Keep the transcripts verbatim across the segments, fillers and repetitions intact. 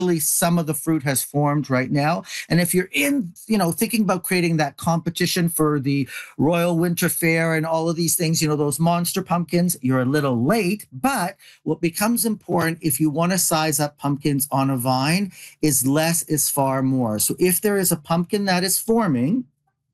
some of the fruit has formed right now. And if you're in, you know, thinking about creating that competition for the Royal Winter Fair and all of these things, you know, those monster pumpkins, you're a little late. But what becomes important if you want to size up pumpkins on a vine is less is far more. So if there is a pumpkin that is forming,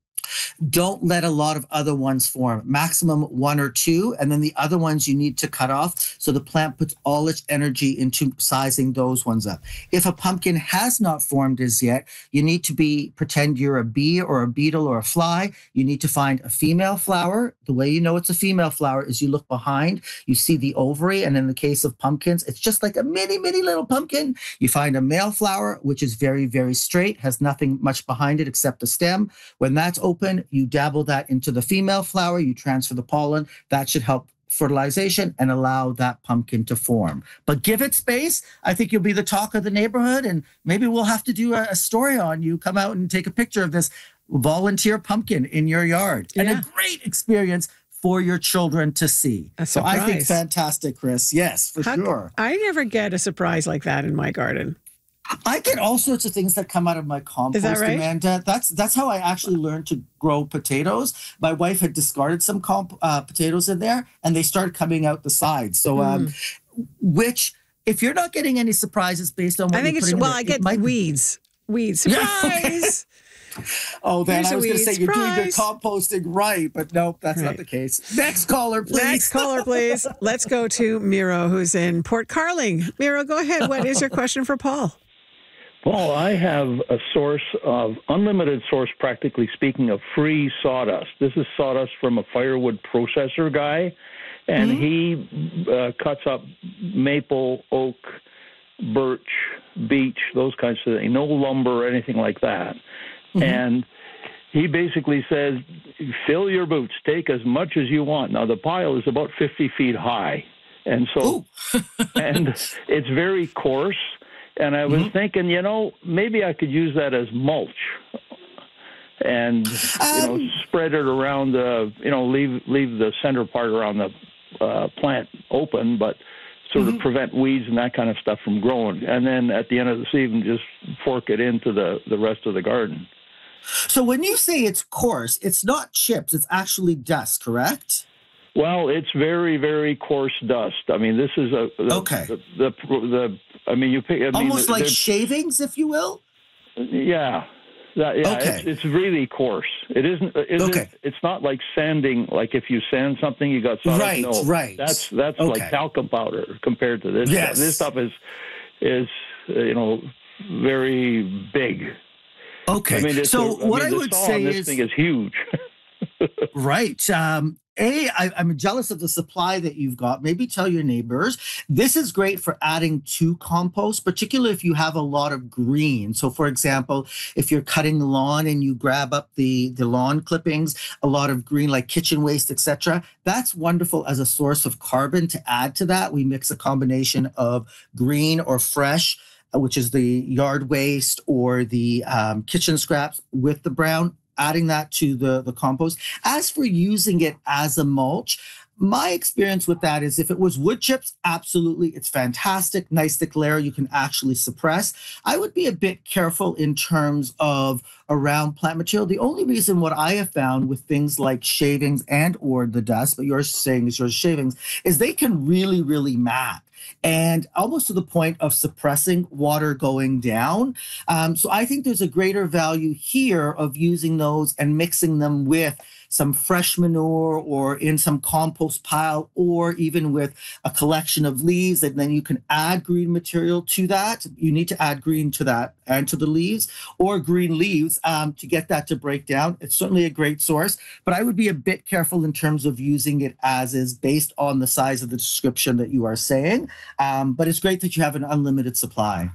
don't let a lot of other ones form. Maximum one or two, and then the other ones you need to cut off so the plant puts all its energy into sizing those ones up. If a pumpkin has not formed as yet, you need to be pretend you're a bee or a beetle or a fly. You need to find a female flower. The way you know it's a female flower is you look behind, you see the ovary, and in the case of pumpkins, it's just like a mini, mini little pumpkin. You find a male flower, which is very, very straight, has nothing much behind it except a stem. When that's open, you dabble that into the female flower, you transfer the pollen. That should help fertilization and allow that pumpkin to form. But give it space. I think you'll be the talk of the neighborhood, and maybe we'll have to do a, a story on you. Come out and take a picture of this volunteer pumpkin in your yard. Yeah. And a great experience for your children to see. A so I think fantastic, Chris. Yes, for How, sure. I never get a surprise like that in my garden. I get all sorts of things that come out of my compost, Is that right? Amanda. That's that's how I actually learned to grow potatoes. My wife had discarded some comp, uh, potatoes in there, and they started coming out the sides. So, um, mm. which, if you're not getting any surprises based on what I think you're it's, well, there, I get might... weeds. Weeds. Surprise! Oh, then Here's I was going to say surprise. You're doing your composting right, but nope, that's right. not the case. Next caller, please. Next caller, please. Let's go to Miro, who's in Port Carling. Miro, go ahead. What is your question for Paul? Paul, I have a source of, unlimited source, practically speaking, of free sawdust. This is sawdust from a firewood processor guy, and mm-hmm. he uh, cuts up maple, oak, birch, beech, those kinds of things, no lumber or anything like that. Mm-hmm. And he basically says, fill your boots, take as much as you want. Now, the pile is about fifty feet high, and so, and it's very coarse. And I was mm-hmm. thinking, you know, maybe I could use that as mulch and, um, you know, spread it around the, you know, leave leave the center part around the uh, plant open, but sort mm-hmm. of prevent weeds and that kind of stuff from growing. And then at the end of the season, just fork it into the, the rest of the garden. So when you say it's coarse, it's not chips, it's actually dust, correct? Well, it's very, very coarse dust. I mean, this is a the, okay. The, the, the, the I mean, you pick I mean, almost like shavings, if you will. Yeah, that, yeah. Okay. It's, it's really coarse. It isn't. It okay. Is, it's not like sanding. Like if you sand something, you got sawdust. Right. No, right. That's that's okay. like talcum powder compared to this. Yes. Stuff. This stuff is is uh, you know very big. Okay. I mean, so a, I what mean, I would saw say on this is thing is huge. Right. Um, A, I, I'm jealous of the supply that you've got. Maybe tell your neighbors. This is great for adding to compost, particularly if you have a lot of green. So, for example, if you're cutting lawn and you grab up the, the lawn clippings, a lot of green like kitchen waste, et cetera, that's wonderful as a source of carbon to add to that. We mix a combination of green or fresh, which is the yard waste or the um, kitchen scraps, with the brown, adding that to the, the compost. As for using it as a mulch, my experience with that is if it was wood chips, absolutely, it's fantastic. Nice thick layer you can actually suppress. I would be a bit careful in terms of around plant material. The only reason what I have found with things like shavings and or the dust, but you're saying is your shavings, is they can really, really mat. And almost to the point of suppressing water going down. Um, so I think there's a greater value here of using those and mixing them with some fresh manure or in some compost pile, or even with a collection of leaves, and then you can add green material to that. You need to add green to that and to the leaves, or green leaves um, to get that to break down. It's certainly a great source, but I would be a bit careful in terms of using it as is based on the size of the description that you are saying. Um, but it's great that you have an unlimited supply.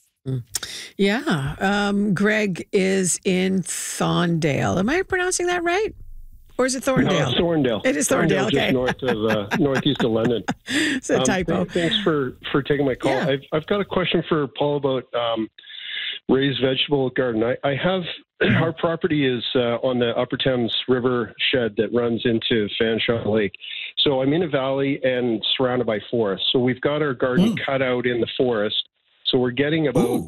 Yeah. Um, Greg is in Thorndale. Am I pronouncing that right? Or is it Thorndale? No, Thorndale. It is Thorndale, Thorndale, okay. Just north of, uh, northeast of London. It's a um, typo. Th- thanks for, for taking my call. Yeah. I've, I've got a question for Paul about um, raised vegetable garden. I, I have, our property is uh, on the Upper Thames River shed that runs into Fanshawe Lake. So I'm in a valley and surrounded by forest. So we've got our garden mm. cut out in the forest. So we're getting about Ooh.